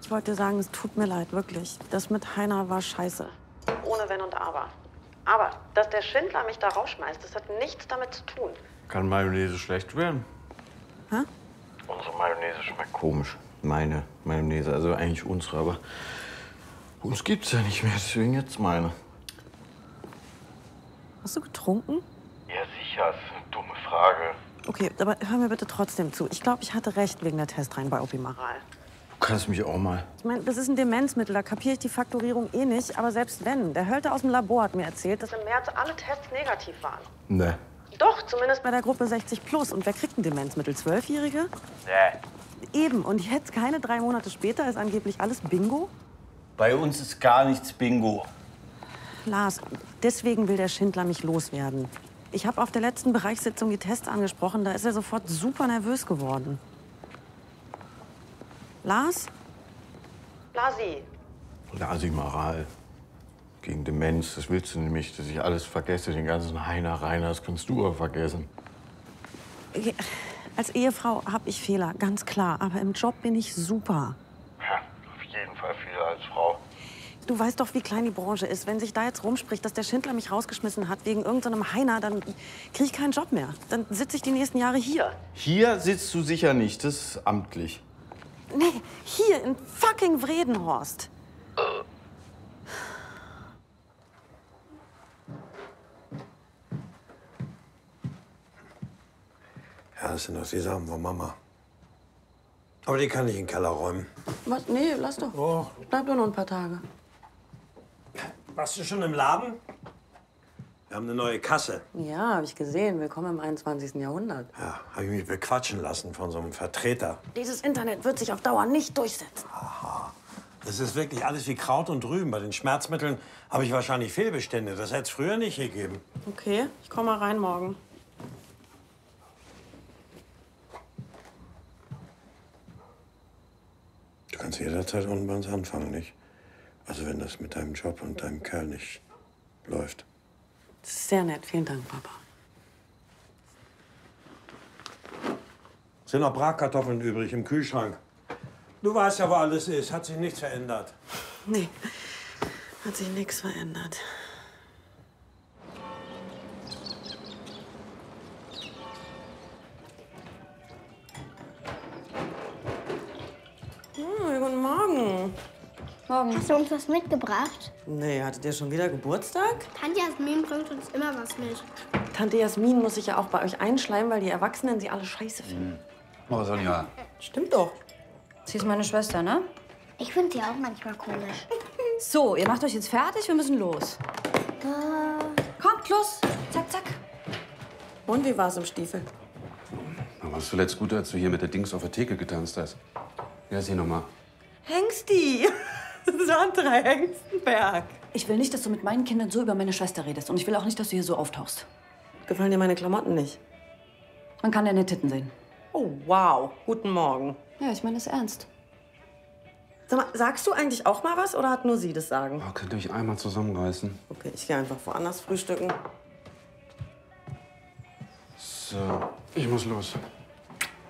Ich wollte dir sagen, es tut mir leid, wirklich. Das mit Heiner war scheiße. Ohne Wenn und Aber. Aber, dass der Schindler mich da rausschmeißt, das hat nichts damit zu tun. Kann Mayonnaise schlecht werden? Hä? Unsere Mayonnaise schmeckt komisch. Meine Mayonnaise, also eigentlich unsere, aber uns gibt's ja nicht mehr, deswegen jetzt meine. Hast du getrunken? Ja, sicher, ist eine dumme Frage. Okay, aber hör mir bitte trotzdem zu. Ich glaube, ich hatte recht wegen der Testreihen bei Opimaral. Du kannst mich auch mal. Ich meine, das ist ein Demenzmittel, da kapiere ich die Faktorierung eh nicht. Aber selbst wenn, der Hölte aus dem Labor hat mir erzählt, dass im März alle Tests negativ waren. Ne. Doch, zumindest bei der Gruppe 60+. Und wer kriegt ein Demenzmittel? 12-Jährige? Eben. Und jetzt, keine 3 Monate später, ist angeblich alles Bingo? Bei uns ist gar nichts Bingo. Lars, deswegen will der Schindler mich loswerden. Ich habe auf der letzten Bereichssitzung die Tests angesprochen. Da ist er sofort super nervös geworden. Lars? Lasi. Lasimaral. Gegen Demenz. Das willst du nämlich, dass ich alles vergesse. Den ganzen Heiner, Rainer, das kannst du auch vergessen. Als Ehefrau habe ich Fehler, ganz klar. Aber im Job bin ich super. Ja, auf jeden Fall viel als Frau. Du weißt doch, wie klein die Branche ist. Wenn sich da jetzt rumspricht, dass der Schindler mich rausgeschmissen hat wegen irgendeinem Heiner, dann kriege ich keinen Job mehr. Dann sitze ich die nächsten Jahre hier. Hier sitzt du sicher nicht, das ist amtlich. Nee, hier in fucking Vredenhorst. Ja, das sind doch die Sachen von Mama. Aber die kann ich in den Keller räumen. Was? Nee, lass doch. Oh. Bleib doch noch ein paar Tage. Warst du schon im Laden? Wir haben eine neue Kasse. Ja, habe ich gesehen. Willkommen im 21. Jahrhundert. Ja, habe ich mich bequatschen lassen von so einem Vertreter. Dieses Internet wird sich auf Dauer nicht durchsetzen. Das ist wirklich alles wie Kraut und Rüben. Bei den Schmerzmitteln habe ich wahrscheinlich Fehlbestände. Das hätte es früher nicht gegeben. Okay, ich komme mal rein morgen. Du kannst jederzeit unten bei uns anfangen, nicht? Also wenn das mit deinem Job und deinem Kerl nicht läuft. Das ist sehr nett. Vielen Dank, Papa. Sind noch Bratkartoffeln übrig im Kühlschrank. Du weißt ja, wo alles ist. Hat sich nichts verändert. Nee, hat sich nichts verändert. Guten Morgen. Morgen. Hast du uns was mitgebracht? Nee, hattet ihr schon wieder Geburtstag? Tante Jasmin bringt uns immer was mit. Tante Jasmin muss sich ja auch bei euch einschleimen, weil die Erwachsenen sie alle scheiße finden. Oh, Sonja. Stimmt doch. Sie ist meine Schwester, ne? Ich finde sie auch manchmal komisch. So, ihr macht euch jetzt fertig, wir müssen los. Kommt, los. Zack, zack. Und wie war's im Stiefel? Da warst du zuletzt gut, als du hier mit der Dings auf der Theke getanzt hast. Ja, sieh noch mal. Hengsti. Sandra Hengstenberg. Ich will nicht, dass du mit meinen Kindern so über meine Schwester redest. Und ich will auch nicht, dass du hier so auftauchst. Gefallen dir meine Klamotten nicht? Man kann deine Titten sehen. Oh, wow. Guten Morgen. Ja, ich meine das ernst. Sag mal, sagst du eigentlich auch mal was oder hat nur sie das Sagen? Oh, könnt ihr euch einmal zusammenreißen? Okay, ich gehe einfach woanders frühstücken. So, ich muss los.